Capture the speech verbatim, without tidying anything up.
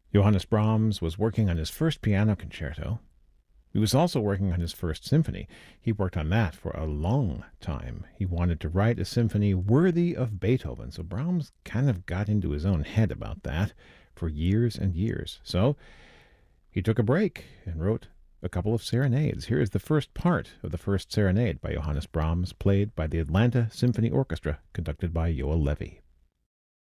Johannes Brahms was working on his first piano concerto. He was also working on his first symphony. He worked on that for a long time. He wanted to write a symphony worthy of Beethoven, so Brahms kind of got into his own head about that for years and years. So he took a break and wrote a couple of serenades. Here is the first part of the first serenade by Johannes Brahms, played by the Atlanta Symphony Orchestra, conducted by Yoel Levy.